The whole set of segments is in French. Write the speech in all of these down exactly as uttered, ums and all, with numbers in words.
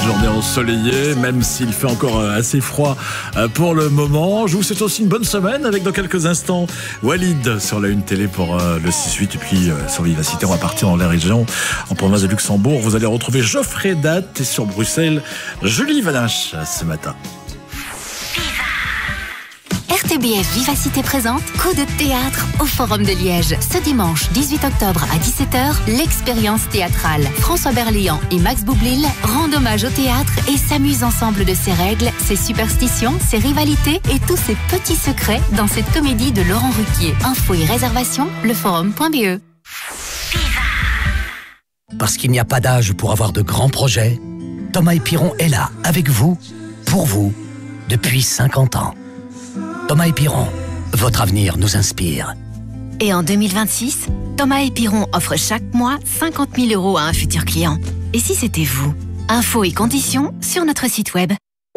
journée ensoleillée, même s'il fait encore assez froid pour le moment. Je vous souhaite aussi une bonne semaine avec dans quelques instants Walid sur la Une Télé pour le six huit. Et puis sur Vivacité, on va partir dans la région, en province de Luxembourg. Vous allez retrouver Geoffrey Datt et sur Bruxelles, Julie Valinch ce matin. R T B F Vivacité présente Coup de théâtre au Forum de Liège. Ce dimanche dix-huit octobre à dix-sept heures, l'expérience théâtrale. François Berléand et Max Boublil rendent hommage au théâtre et s'amusent ensemble de ses règles, ses superstitions, ses rivalités et tous ses petits secrets dans cette comédie de Laurent Ruquier. Infos et réservations, leforum point b e. Parce qu'il n'y a pas d'âge pour avoir de grands projets, Thomas et Piron est là, avec vous, pour vous, depuis cinquante ans. Thomas et Piron, votre avenir nous inspire. Et en deux mille vingt-six, Thomas et Piron offre chaque mois cinquante mille euros à un futur client. Et si c'était vous? Infos et conditions sur notre site web.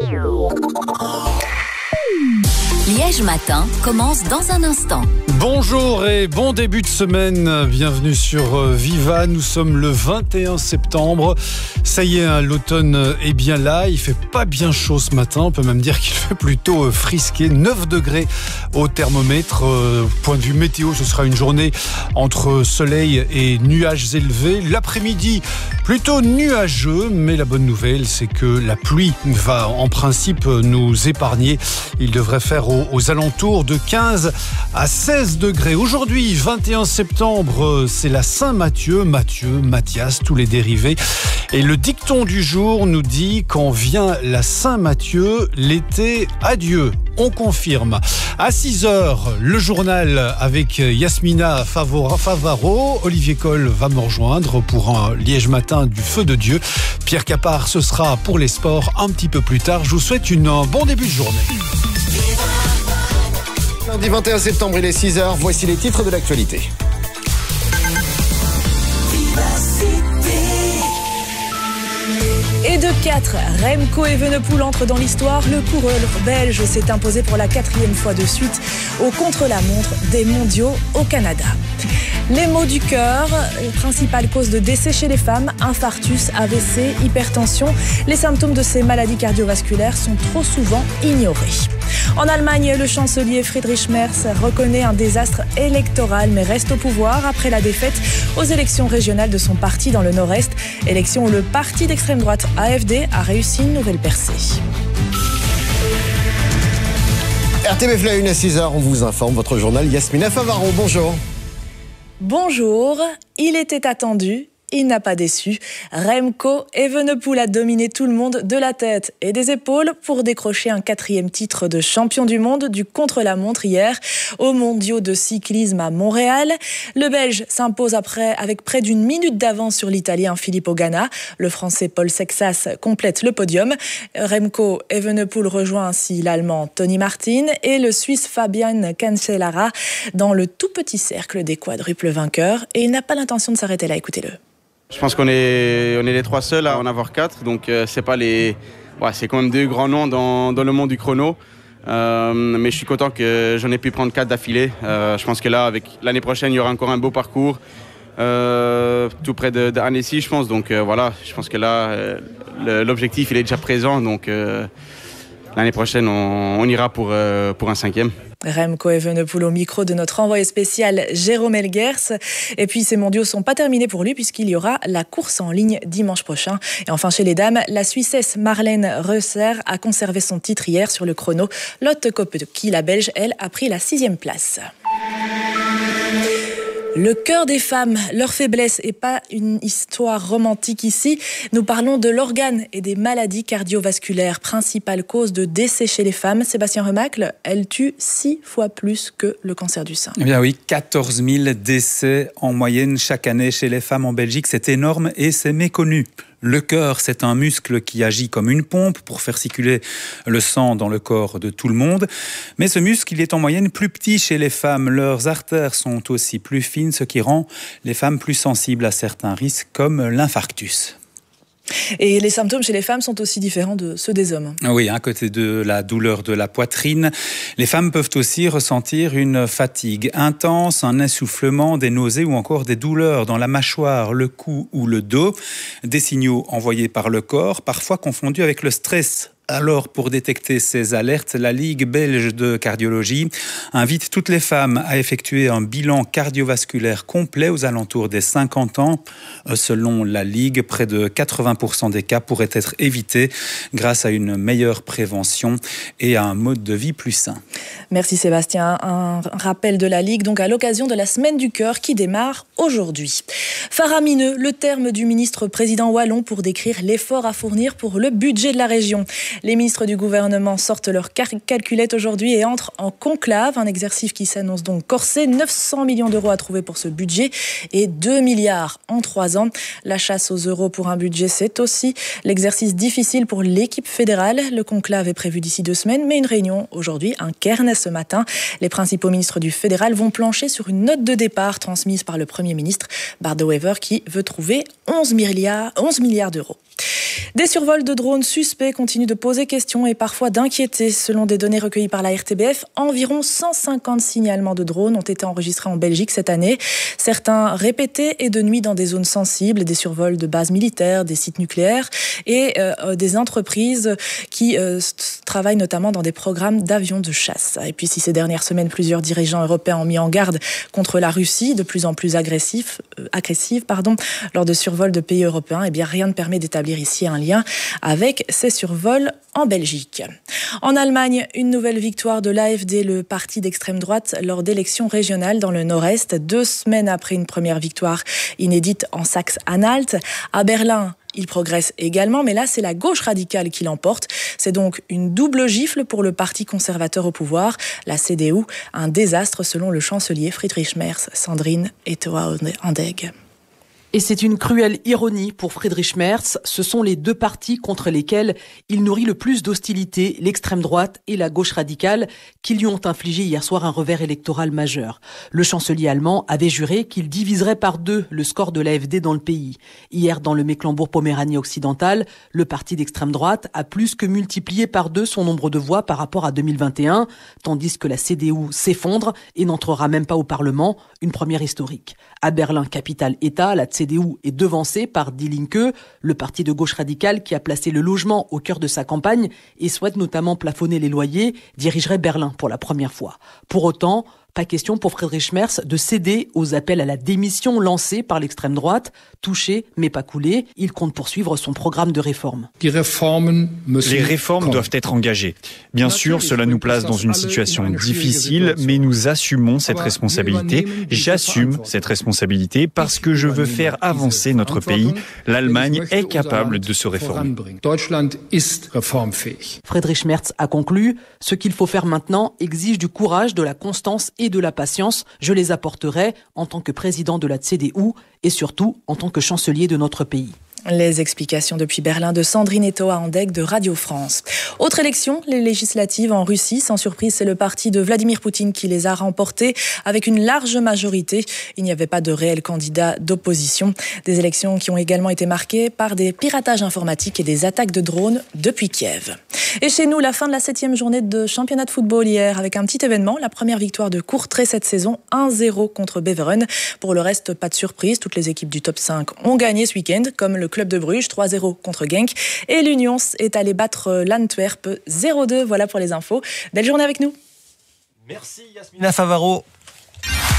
Liège Matin commence dans un instant. Bonjour et bon début de semaine, bienvenue sur Viva, nous sommes le vingt et un septembre, ça y est, hein, l'automne est bien là, il fait pas bien chaud ce matin, on peut même dire qu'il fait plutôt frisqué, neuf degrés au thermomètre, euh, point de vue météo, ce sera une journée entre soleil et nuages élevés, l'après-midi plutôt nuageux, mais la bonne nouvelle c'est que la pluie va en principe nous épargner, il devrait faire aux, aux alentours de quinze à seize degrés. Aujourd'hui, vingt et un septembre, c'est la Saint-Mathieu, Mathieu, Mathias, tous les dérivés. Et le dicton du jour nous dit quand vient la Saint-Mathieu, l'été, adieu. On confirme. À six heures, le journal avec Yasmina Favaro. Olivier Coll va me rejoindre pour un Liège Matin du feu de Dieu. Pierre Capard, ce sera pour les sports un petit peu plus tard. Je vous souhaite une, un bon début de journée. Lundi vingt et un septembre, il est six heures, voici les titres de l'actualité. Et de quatre, Remco Evenepoel entre dans l'histoire. Le coureur belge s'est imposé pour la quatrième fois de suite au contre-la-montre des mondiaux au Canada. Les maux du cœur, principale cause de décès chez les femmes, infarctus, A V C, hypertension. Les symptômes de ces maladies cardiovasculaires sont trop souvent ignorés. En Allemagne, le chancelier Friedrich Merz reconnaît un désastre électoral mais reste au pouvoir après la défaite aux élections régionales de son parti dans le Nord-Est. Élection où le parti d'extrême droite A F D a réussi une nouvelle percée. R T B F la Une à six heures, on vous informe, votre journal Yasmina Favaro, bonjour. Bonjour, il était attendu. Il n'a pas déçu. Remco Evenepoel a dominé tout le monde de la tête et des épaules pour décrocher un quatrième titre de champion du monde du contre-la-montre hier aux mondiaux de cyclisme à Montréal. Le Belge s'impose après avec près d'une minute d'avance sur l'Italien Filippo Ganna. Le Français Paul Sexas complète le podium. Remco Evenepoel rejoint ainsi l'Allemand Tony Martin et le Suisse Fabian Cancellara dans le tout petit cercle des quadruples vainqueurs. Et il n'a pas l'intention de s'arrêter là, écoutez-le. Je pense qu'on est, on est les trois seuls à en avoir quatre, donc euh, c'est pas les, ouais, c'est quand même deux grands noms dans, dans le monde du chrono. Euh, mais je suis content que j'en ai pu prendre quatre d'affilée. Euh, je pense que là, avec l'année prochaine, il y aura encore un beau parcours, euh, tout près de, de Annecy, je pense. Donc euh, voilà, je pense que là, euh, le, l'objectif il est déjà présent, donc euh, l'année prochaine, on, on ira pour, euh, pour un cinquième. Remco Evenepoel au micro de notre envoyé spécial Jérôme Elguers. Et puis ces mondiaux ne sont pas terminés pour lui puisqu'il y aura la course en ligne dimanche prochain. Et enfin chez les dames, la Suissesse Marlène Reusser a conservé son titre hier sur le chrono. Lotte Kopecky, la Belge, elle, a pris la sixième place. Le cœur des femmes, leur faiblesse et pas une histoire romantique ici. Nous parlons de l'organe et des maladies cardiovasculaires, principale cause de décès chez les femmes. Sébastien Remacle, elle tue six fois plus que le cancer du sein. Eh bien oui, quatorze mille décès en moyenne chaque année chez les femmes en Belgique. C'est énorme et c'est méconnu. Le cœur, c'est un muscle qui agit comme une pompe pour faire circuler le sang dans le corps de tout le monde. Mais ce muscle, il est en moyenne plus petit chez les femmes. Leurs artères sont aussi plus fines, ce qui rend les femmes plus sensibles à certains risques comme l'infarctus. Et les symptômes chez les femmes sont aussi différents de ceux des hommes. Oui, à côté de la douleur de la poitrine, les femmes peuvent aussi ressentir une fatigue intense, un essoufflement, des nausées ou encore des douleurs dans la mâchoire, le cou ou le dos. Des signaux envoyés par le corps, parfois confondus avec le stress. Alors, pour détecter ces alertes, la Ligue belge de cardiologie invite toutes les femmes à effectuer un bilan cardiovasculaire complet aux alentours des cinquante ans. Selon la Ligue, près de quatre-vingts pour cent des cas pourraient être évités grâce à une meilleure prévention et à un mode de vie plus sain. Merci Sébastien. Un rappel de la Ligue, donc à l'occasion de la Semaine du Cœur qui démarre aujourd'hui. Faramineux, le terme du ministre-président wallon pour décrire l'effort à fournir pour le budget de la région. Les ministres du gouvernement sortent leur calculette aujourd'hui et entrent en conclave, un exercice qui s'annonce donc corsé. neuf cents millions d'euros à trouver pour ce budget et deux milliards en trois ans. La chasse aux euros pour un budget, c'est aussi l'exercice difficile pour l'équipe fédérale. Le conclave est prévu d'ici deux semaines, mais une réunion aujourd'hui, un cairn ce matin. Les principaux ministres du fédéral vont plancher sur une note de départ transmise par le Premier ministre, Bart De Wever, qui veut trouver onze milliards, onze milliards d'euros. Des survols de drones suspects continuent de poser question et parfois d'inquiéter. Selon des données recueillies par la R T B F, environ cent cinquante signalements de drones ont été enregistrés en Belgique cette année. Certains répétés et de nuit dans des zones sensibles, des survols de bases militaires, des sites nucléaires et euh, des entreprises qui euh, travaillent notamment dans des programmes d'avions de chasse. Et puis si ces dernières semaines, plusieurs dirigeants européens ont mis en garde contre la Russie, de plus en plus agressif, euh, agressive pardon, lors de survols de pays européens, eh bien rien ne permet d'établir ici un lien avec ces survols en Belgique. En Allemagne, une nouvelle victoire de l'A F D, le parti d'extrême droite, lors d'élections régionales dans le Nord-Est, deux semaines après une première victoire inédite en Saxe-Anhalt. À Berlin, il progresse également, mais là, c'est la gauche radicale qui l'emporte. C'est donc une double gifle pour le parti conservateur au pouvoir, la C D U. Un désastre selon le chancelier Friedrich Merz, Sandrine Etoa-Andegg. Et c'est une cruelle ironie pour Friedrich Merz. Ce sont les deux partis contre lesquels il nourrit le plus d'hostilité, l'extrême droite et la gauche radicale, qui lui ont infligé hier soir un revers électoral majeur. Le chancelier allemand avait juré qu'il diviserait par deux le score de l'A F D dans le pays. Hier, dans le Mecklembourg-Poméranie occidental, le parti d'extrême droite a plus que multiplié par deux son nombre de voix par rapport à deux mille vingt et un, tandis que la C D U s'effondre et n'entrera même pas au Parlement, une première historique. À Berlin, capitale-État, la C D U est devancée par Die Linke, le parti de gauche radicale qui a placé le logement au cœur de sa campagne et souhaite notamment plafonner les loyers, dirigerait Berlin pour la première fois. Pour autant, pas question pour Friedrich Merz de céder aux appels à la démission lancés par l'extrême droite. Touché, mais pas coulé, il compte poursuivre son programme de réforme. Les réformes doivent être engagées. Bien sûr, cela nous place dans une situation difficile, mais nous assumons cette responsabilité. J'assume cette responsabilité parce que je veux faire avancer notre pays. L'Allemagne est capable de se réformer. Friedrich Merz a conclu, ce qu'il faut faire maintenant exige du courage, de la constance et de la patience. Je les apporterai en tant que président de la C D U et surtout en tant que chancelier de notre pays. Les explications depuis Berlin de Sandrine Etoa-Andegg de Radio France. Autre élection, les législatives en Russie. Sans surprise, c'est le parti de Vladimir Poutine qui les a remportées avec une large majorité. Il n'y avait pas de réel candidat d'opposition. Des élections qui ont également été marquées par des piratages informatiques et des attaques de drones depuis Kiev. Et chez nous, la fin de la septième journée de championnat de football hier avec un petit événement. La première victoire de Courtrai cette saison, un zéro contre Beveren. Pour le reste, pas de surprise. Toutes les équipes du top cinq ont gagné ce week-end, comme le Club de Bruges, trois zéro contre Genk. Et l'Union est allé battre l'Antwerp zéro deux. Voilà pour les infos. Belle journée avec nous. Merci Yasmina Favaro.